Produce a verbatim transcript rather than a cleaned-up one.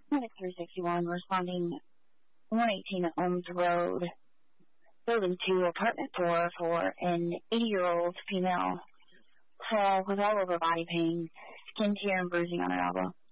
Medic three sixty-one responding one eighteen Ohms Road, Building two, Apartment four, for an eighty-year-old female, tall, with all over body pain, skin tear and bruising on her elbow.